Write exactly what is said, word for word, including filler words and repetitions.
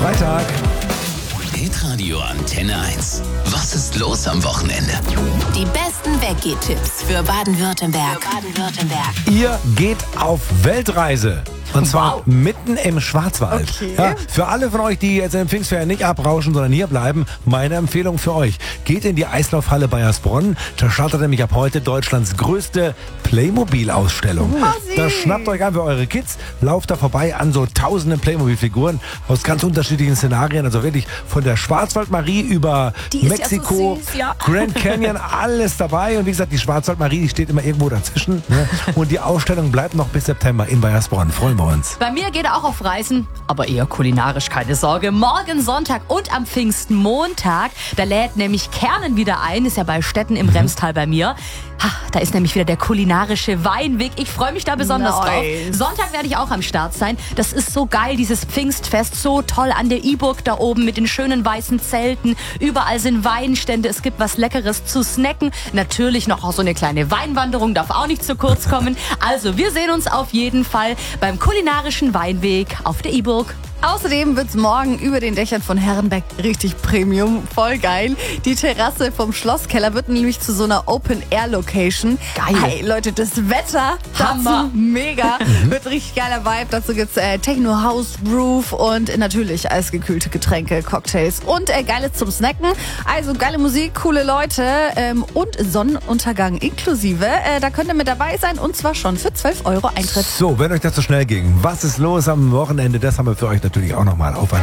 Freitag. Hitradio Antenne eins. Was ist los am Wochenende? Die besten Weggehtipps für Baden-Württemberg. Für Baden-Württemberg. Ihr geht auf Weltreise. Und zwar wow. mitten im Schwarzwald. Okay. Ja, für alle von euch, die jetzt im Pfingstferien nicht abrauschen, sondern hier bleiben, meine Empfehlung für euch. Geht in die Eislaufhalle Bayersbronn. Da startet nämlich ab heute Deutschlands größte Playmobil-Ausstellung. Oh, da schnappt euch einfach eure Kids, lauft da vorbei an so tausenden Playmobil-Figuren aus ganz unterschiedlichen Szenarien. Also wirklich von der Schwarzwaldmarie über Mexiko, ja so süß, ja. Grand Canyon, alles dabei. Und wie gesagt, die Schwarzwaldmarie, die steht immer irgendwo dazwischen. Ne? Und die Ausstellung bleibt noch bis September in Bayersbronn. Freuen wir uns. Bei mir geht er auch auf Reisen, aber eher kulinarisch, keine Sorge. Morgen Sonntag und am Pfingstmontag, da lädt nämlich Kernen wieder ein, ist ja bei Stetten im Remstal bei mir. Ha, da ist nämlich wieder der kulinarische Weinweg. Ich freue mich da besonders Nice. drauf. Sonntag werde ich auch am Start sein. Das ist so geil, dieses Pfingstfest, so toll an der I-Burg da oben mit den schönen weißen Zelten. Überall sind Weinstände, es gibt was Leckeres zu snacken. Natürlich noch auch so eine kleine Weinwanderung, darf auch nicht zu kurz kommen. Also wir sehen uns auf jeden Fall beim kulinarischen Weinweg auf der I-Burg. Außerdem wird's morgen über den Dächern von Herrenbeck richtig Premium. Voll geil. Die Terrasse vom Schlosskeller wird nämlich zu so einer Open-Air-Location. Geil. Hey Leute, das Wetter Hammer. dazu mega. Wird richtig geiler Vibe. Dazu gibt's äh, Techno, House, Groove und natürlich eisgekühlte Getränke, Cocktails und äh, Geiles zum Snacken. Also geile Musik, coole Leute ähm, und Sonnenuntergang inklusive. Äh, da könnt ihr mit dabei sein und zwar schon für zwölf Euro Eintritt. So, wenn euch das so schnell ging, was ist los am Wochenende? Das haben wir für euch natürlich auch nochmal auf